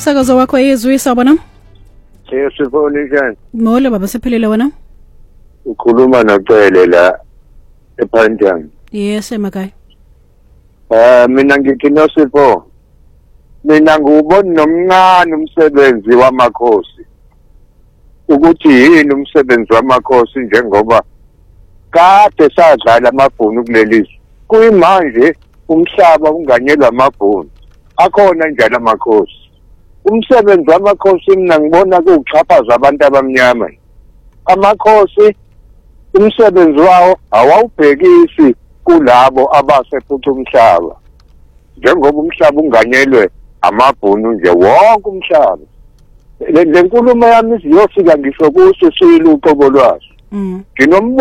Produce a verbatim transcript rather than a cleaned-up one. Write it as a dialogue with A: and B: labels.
A: Umsakazo wakho izwi sawubona?
B: Siyasifona njani?
A: Molo baba sephelele wena?
B: Ukhuluma noCele la ePhantang.
A: Yes emakhaya.
B: Eh mina ngithi noSipho. Mina ngubona nomncane umsebenzi wamakhosi. Ukuthi yini umsebenzi wamakhosi njengoba kade sadlala amabhunu kulelizwe. Kuyimanje umhlaba unganyelwa amabhunu. Akhona njalo amakhosi. Umsebenzi wamakhosi mina ngibona kuuchaphaza abantu abamnyama. Amakhosi umsebenzi wawo awawubhekisi kulabo abasephutha umhlaba. Njengoba umhlaba unganyelwe amabhunu nje wonke umhlaba. Le nkulumo yami iziyofika ngisho kuso siluqobo lwaso.
A: Mm.